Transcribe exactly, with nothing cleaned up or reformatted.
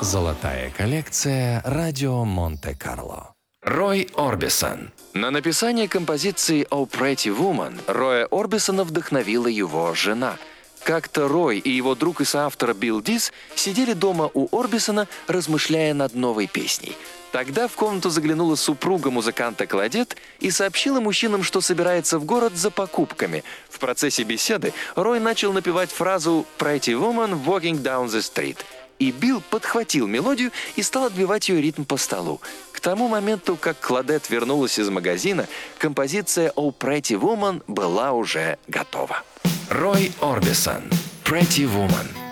Золотая коллекция «Радио Монте-Карло». Рой Орбисон. На написание композиции «Oh Pretty Woman» Роя Орбисона вдохновила его жена. Как-то Рой и его друг и соавтор Билл Дис сидели дома у Орбисона, размышляя над новой песней. Тогда в комнату заглянула супруга музыканта Кладет и сообщила мужчинам, что собирается в город за покупками. В процессе беседы Рой начал напевать фразу «Pretty woman walking down the street». И Билл подхватил мелодию и стал отбивать ее ритм по столу. К тому моменту, как Кладет вернулась из магазина, композиция «Oh Pretty Woman» была уже готова. Рой Орбисон. «Pretty Woman».